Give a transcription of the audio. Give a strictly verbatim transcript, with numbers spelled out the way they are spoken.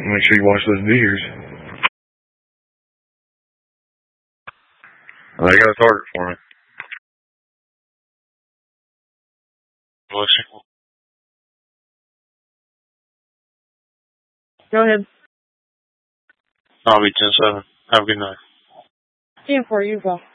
Make sure you wash those deers. Well, they got a target for me. Go ahead. I'll be ten seven. Have a good night. ten four, you go.